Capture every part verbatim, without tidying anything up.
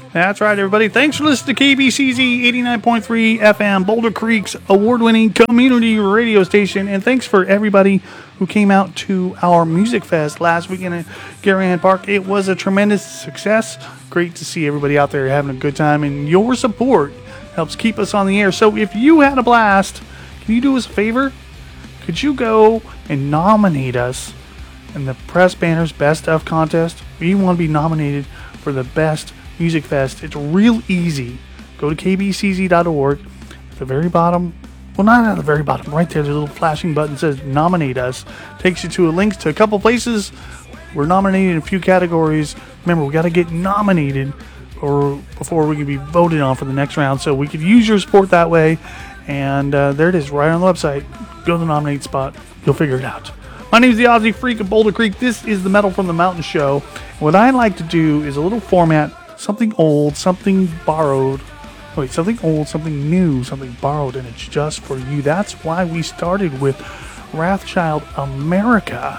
That's right, everybody. Thanks for listening to K B C Z eighty-nine point three F M, Boulder Creek's award-winning community radio station. And thanks for everybody who came out to our Music Fest last weekend at Garrahan Park. It was a tremendous success. Great to see everybody out there having a good time. And your support helps keep us on the air. So if you had a blast, can you do us a favor? Could you go and nominate us in the Press Banners Best Of contest? We want to be nominated for the best Music Fest. It's real easy. Go to k b c z dot org. At the very bottom, well, not at the very bottom, right there, the little flashing button says nominate us. Takes you to a link to a couple places. We're nominated in a few categories. Remember, we got to get nominated or before we can be voted on for the next round. So we could use your support that way. And uh, there it is, right on the website. Go to the nominate spot. You'll figure it out. My name is the Aussie Freak of Boulder Creek. This is the Metal from the Mountain show. What I like to do is a little format. Something old, something borrowed. Wait, something old, something new, something borrowed, and it's just for you. That's why we started with Wrathchild America,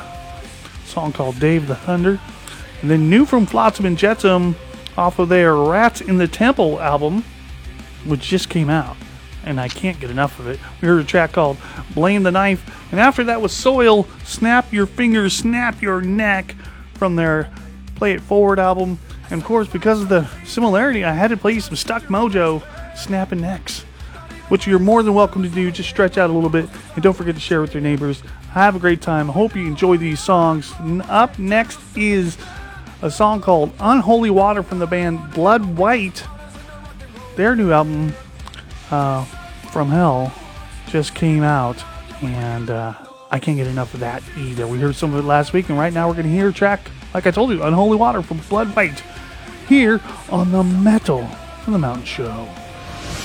a song called Dave the Thunder. And then new from Flotsam and Jetsam off of their Rats in the Temple album, which just came out. And I can't get enough of it. We heard a track called Blame the Knife. And after that was Soil, Snap Your Fingers, Snap Your Neck from their Play It Forward album. And of course, because of the similarity, I had to play some Stuck Mojo, Snapping Necks, which you're more than welcome to do. Just stretch out a little bit, and don't forget to share with your neighbors. Have a great time. I hope you enjoy these songs. Up next is a song called Unholy Water from the band Blood White. Their new album, uh, From Hell, just came out, and uh, I can't get enough of that either. We heard some of it last week, and right now we're going to hear a track, like I told you, Unholy Water from Blood White, here on the Metal from the Mountain Show.